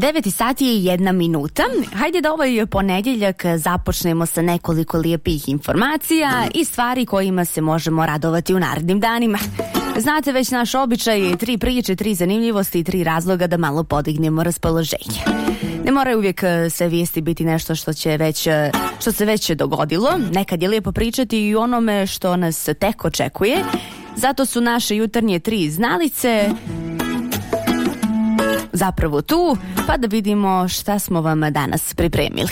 9 sati i 1 minuta. Hajde da ovaj ponedjeljak započnemo sa nekoliko lijepih informacija i stvari kojima se možemo radovati u narednim danima. Znate već naš običaj, 3 priče, 3 zanimljivosti i 3 razloga da malo podignemo raspoloženje. Ne moraju uvijek sve vijesti biti nešto što se već dogodilo. Nekad je lijepo pričati i o onome što nas tek očekuje. Zato su naše jutarnje 3 znalice zapravo tu, pa da vidimo šta smo vam danas pripremili.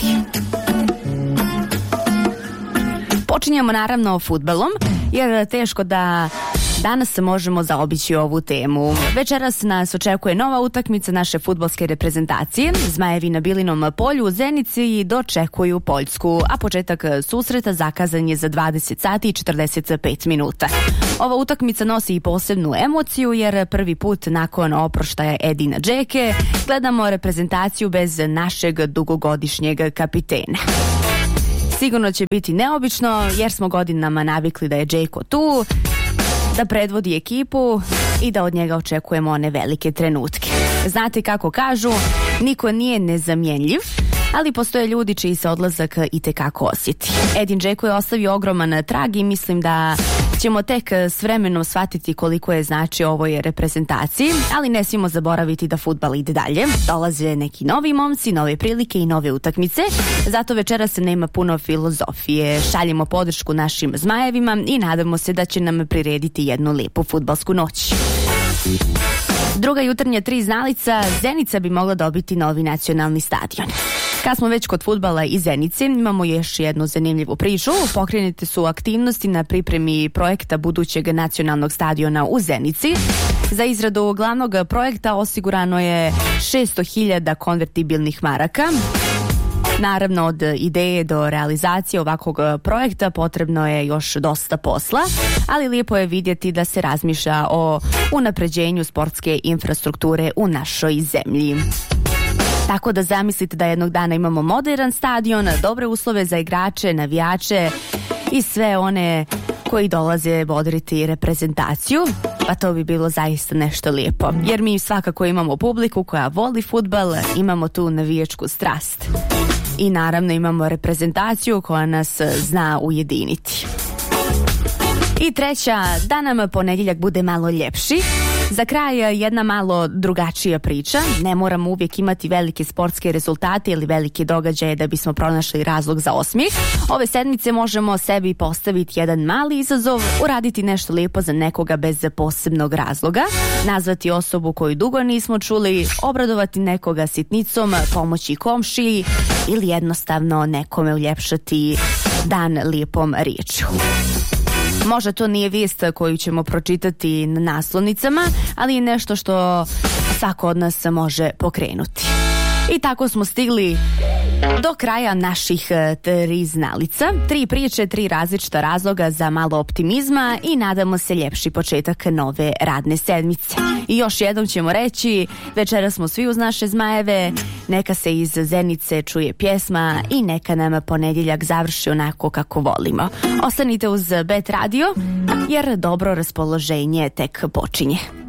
Počinjemo naravno fudbalom, jer teško da danas možemo zaobići ovu temu. Večeras nas očekuje nova utakmica naše fudbalske reprezentacije. Zmajevi na Bilinom polju u Zenici dočekuju Poljsku, a početak susreta zakazan je za 20 sati i 45 minuta. Ova utakmica nosi i posebnu emociju, jer prvi put nakon oproštaja Edina Džeke gledamo reprezentaciju bez našeg dugogodišnjeg kapitena. Sigurno će biti neobično, jer smo godinama navikli da je Džeko tu, da predvodi ekipu i da od njega očekujemo one velike trenutke. Znate kako kažu, niko nije nezamjenjiv, ali postoje ljudi čiji se odlazak itekako osjeti. Edin Džeko je ostavio ogroman trag i mislim da ćemo tek s vremenom shvatiti koliko je znači ovoj reprezentaciji, ali ne smijemo zaboraviti da fudbal ide dalje. Dolaze neki novi momci, nove prilike i nove utakmice, zato večeras se nema puno filozofije. Šaljemo podršku našim Zmajevima i nadamo se da će nam prirediti jednu lijepu fudbalsku noć. Druga jutarnja 3 znalica, Zenica bi mogla dobiti novi nacionalni stadion. Kad smo već kod fudbala i Zenice, imamo još jednu zanimljivu priču. Pokrenute su aktivnosti na pripremi projekta budućeg nacionalnog stadiona u Zenici. Za izradu glavnog projekta osigurano je 600.000 konvertibilnih maraka. Naravno, od ideje do realizacije ovakvog projekta potrebno je još dosta posla, ali lijepo je vidjeti da se razmišlja o unapređenju sportske infrastrukture u našoj zemlji. Tako da zamislite da jednog dana imamo modern stadion, dobre uslove za igrače, navijače i sve one koji dolaze bodriti reprezentaciju, pa to bi bilo zaista nešto lijepo. Jer mi svakako imamo publiku koja voli fudbal, imamo tu navijačku strast. I naravno imamo reprezentaciju koja nas zna ujediniti. I treća, da nam ponedjeljak bude malo ljepši. Za kraj jedna malo drugačija priča. Ne moramo uvijek imati velike sportske rezultate ili velike događaje da bismo pronašli razlog za osmijeh. Ove sedmice možemo sebi postaviti jedan mali izazov, uraditi nešto lijepo za nekoga bez posebnog razloga, nazvati osobu koju dugo nismo čuli, obradovati nekoga sitnicom, pomoći komšiji ili jednostavno nekome uljepšati dan lijepom riječju. Možda to nije vijest koju ćemo pročitati na naslovnicama, ali je nešto što svako od nas može pokrenuti. I tako smo stigli do kraja naših 3 znalica. 3 priče, 3 različita razloga za malo optimizma i nadamo se ljepši početak nove radne sedmice. I još jednom ćemo reći, večeras smo svi uz naše Zmajeve, neka se iz Zenice čuje pjesma i neka nam ponedjeljak završi onako kako volimo. Ostanite uz Bet Radio, jer dobro raspoloženje tek počinje.